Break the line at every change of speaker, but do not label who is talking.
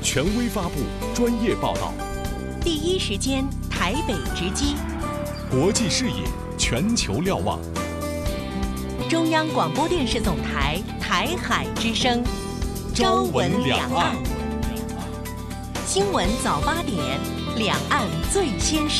权威发布，专业报道，
第一时间台北直击，
国际视野，全球瞭望。
中央广播电视总台台海之声，朝闻两岸，新闻早8点，两岸最先